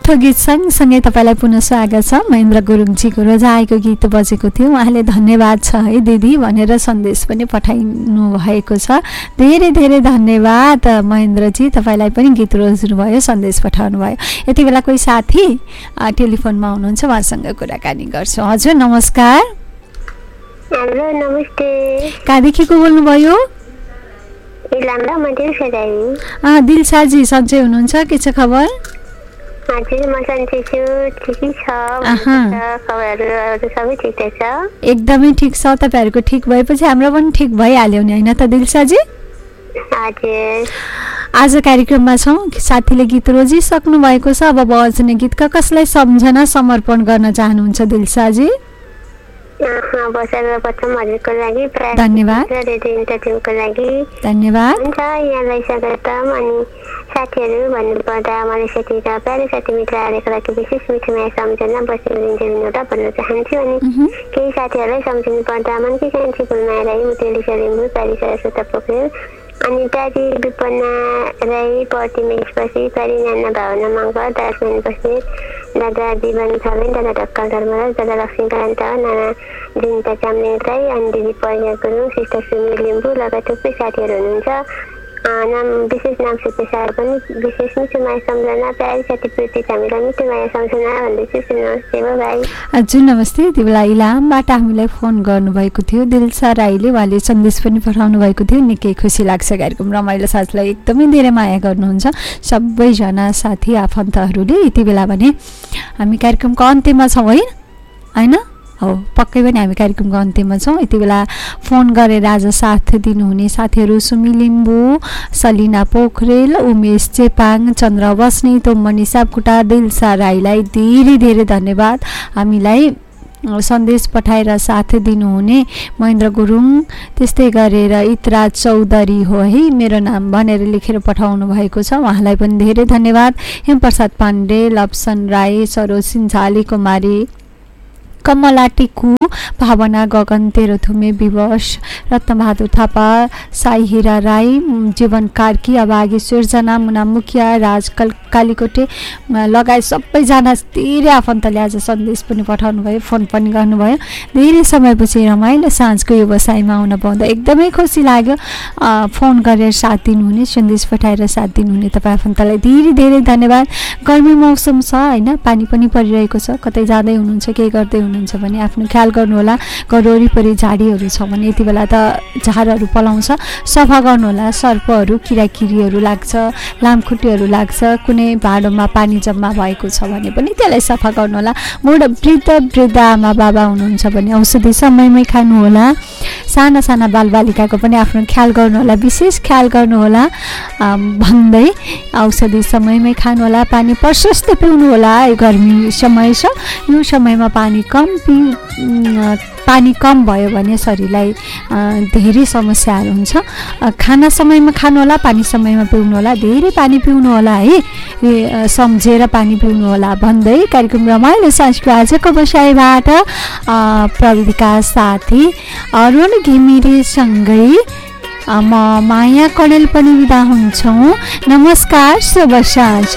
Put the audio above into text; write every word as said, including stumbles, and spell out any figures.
मिठो गीत सँगसँगै तपाईँलाई पुनः स्वागत छ। महेन्द्र गुरुङजीको रोजाएको गीत बजेको थियो। उहाँले धन्यवाद छ है दिदी भनेर सन्देश पनि पठाइनु भएको छ। धेरै धेरै धन्यवाद महेन्द्रजी, तपाईँलाई पनि गीत रोज्नुभयो, सन्देश पठाउनु भयो। यति बेला कोही साथी टेलिफोनमा हुनुहुन्छ, उहाँसँग कुराकानी गर्छु। हजुर नमस्कार। हेलो नमस्ते। कहाँदेखिको बोल्नुभयो? इलामबाट म दिलसा दाइ। अँ दिलसाजी सन्चै हुनुहुन्छ? के छ खबर? हजुर म सन्चै छु, ठिकै छ। खबरहरू सबै ठिकै छ? एकदमै ठिक छ। तपाईँहरूको ठिक भएपछि हाम्रो पनि ठिक भइहाल्यो नि, होइन त दिलसाजी? हजुर। आज कार्यक्रममा छौँ। साथीले गीत रोजिसक्नु भएको छ। अब बज्ने गीतका कसलाई सम्झना समर्पण गर्न चाहनुहुन्छ दिलसाजी? सर्वप्रथम हजुरको लागि धन्यवाद। रेडियो इन्टरटेनमेन्टको लागि धन्यवाद। हुन्छ, यहाँलाई स्वागतम। अनि साथीहरू भन्नुपर्दा मलाई साथी र प्यारो साथी मित्रहरूको लागि विशेष मिठो माया सम्झना बसेको दिनवटा भन्न चाहन्छु। अनि केही साथीहरूलाई सम्झिनु पर्दा मनकी कान्छी फुलमाया राई, मुतेली लिम्बू, प्यारी सरस्वता पोखरेल, अनि प्यारी विपन्ना राई, प्रतिमेश बसी, प्यारी नाना भावना मङ्गर, दासमेन बस्नेत, दादा जीवन छलेन, दादा ढक्का धर्मराज, दादा लक्ष्मीकान्त, नाना जिन्ता चाम्ने राई, अनि दिदी परिया गुरुङ, सिस्टर सुमी लिम्बू लगायत थुप्रै साथीहरू हुनुहुन्छ। नाम विशेष नाम सुपेसाहरू पनि विशेष मिठो माया सम्झना, प्यारी साथी प्रीति हामीलाई मिठो माया सम्झना भन्दैछु। नमस्ते भाइ। हजुर नमस्ते। यति बेला इलामबाट हामीलाई फोन गर्नुभएको थियो दिलसा राईले, उहाँले सन्देश पनि पठाउनु भएको थियो। निकै खुसी लाग्छ। कार्यक्रम रमाइलो, साथीलाई एकदमै धेरै माया गर्नुहुन्छ सबैजना साथी आफन्तहरूले। यति बेला भने हामी कार्यक्रमको अन्त्यमा छौँ है, होइन? हो, पक्कै पनि हामी कार्यक्रमको अन्त्यमा छौँ। यति बेला फोन गरेर आज साथ दिनुहुने साथीहरू सुमी लिम्बू, सलिना पोखरेल, उमेश चेपाङ, चन्द्र बस्नेत, मणि सापकोटा, दिलसा राईलाई धेरै धेरै धन्यवाद। हामीलाई सन्देश पठाएर साथ दिनुहुने महेन्द्र गुरुङ, त्यस्तै गरेर इतराज चौधरी हो है मेरो नाम भनेर लेखेर पठाउनु भएको छ, उहाँलाई पनि धेरै धन्यवाद। हेमप्रसाद पाण्डे, लप्सन राई, सरोज सिन्झाली कुमारी, कमला टिकु, भावना गगन तेह्रथुमे, विवश रत्नबहादुर थापा, साई हिरा राई, जीवन कार्की, अभागी सिर्जना, मुना मुखिया, राज कल कालीकोटे लगायत सबैजना धेरै आफन्तले आज सन्देश पनि पठाउनु भयो, फोन पनि गर्नुभयो। धेरै समयपछि रमाइलो साँझको व्यवसायमा आउन पाउँदा एकदमै खुसी लाग्यो। फोन गरेर साथ दिनुहुने, सन्देश पठाएर साथ दिनुहुने तपाईँ आफन्तलाई धेरै धेरै धन्यवाद। गर्मी मौसम छ होइन, पानी पनि परिरहेको छ। कतै जाँदै हुनुहुन्छ, केही गर्दै हुनुहुन्छ भने आफ्नो ख्याल गर्नुहोला। घर वरिपरि झाडीहरू छ भने यति बेला त झारहरू पलाउँछ, सफा गर्नुहोला। सर्पहरू, किराकिरीहरू लाग्छ, लामखुट्टेहरू लाग्छ, कुनै भाँडोमा पानी जम्मा भएको छ भने पनि त्यसलाई सफा गर्नुहोला। बुढा वृद्ध वृद्ध आमा बाबा हुनुहुन्छ भने औषधि समयमै खानुहोला। साना साना बालबालिकाको पनि आफ्नो ख्याल गर्नुहोला, विशेष ख्याल गर्नुहोला भन्दै औषधि समयमै खानुहोला। पानी प्रशस्त पिउनुहोला। गर्मी समय छ, यो समयमा पानी कम पि पानी कम भयो भने शरीरलाई धेरै समस्याहरू हुन्छ। खाना समयमा खानुहोला, पानी समयमा पिउनुहोला, धेरै पानी पिउनुहोला है, सम्झेर पानी पिउनुहोला भन्दै कार्यक्रम रमाइलो साँझको आजको बसाइबाट प्रविधिका साथी अरुण घिमिरेसँगै म माया कणेल पनि बिदा हुन्छौँ। नमस्कार, शुभ साँझ।